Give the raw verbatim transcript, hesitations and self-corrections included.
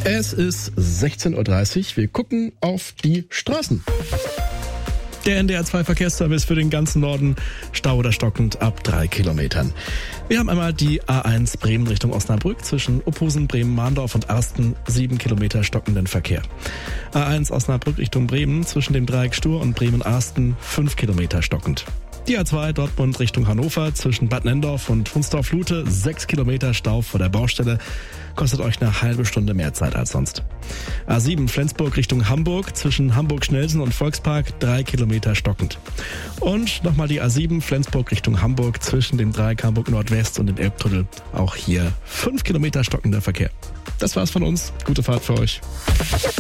Es ist sechzehn Uhr dreißig. Wir gucken auf die Straßen. Der N D R zwei Verkehrsservice für den ganzen Norden. Stau oder stockend ab drei Kilometern. Wir haben einmal die A eins Bremen Richtung Osnabrück zwischen Ophusen, Bremen-Mahndorf und Arsten. sieben Kilometer stockenden Verkehr. A eins Osnabrück Richtung Bremen zwischen dem Dreieck Stur und Bremen-Arsten. fünf Kilometer stockend. Die A zwei Dortmund Richtung Hannover zwischen Bad Nenndorf und Hunsdorf-Lute. sechs Kilometer Stau vor der Baustelle. Kostet euch eine halbe Stunde mehr Zeit als sonst. A sieben Flensburg Richtung Hamburg zwischen Hamburg-Schnellsen und Volkspark. drei Kilometer stockend. Und nochmal die A sieben Flensburg Richtung Hamburg zwischen dem Dreieck Hamburg Nordwest und dem Elbtunnel. Auch hier fünf Kilometer stockender Verkehr. Das war's von uns. Gute Fahrt für euch.